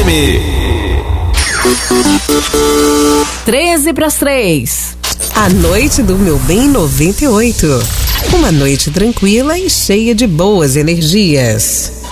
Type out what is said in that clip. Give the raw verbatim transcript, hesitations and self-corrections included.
M. treze para as três. A noite do Meu Bem noventa e oito. Uma noite tranquila e cheia de boas energias.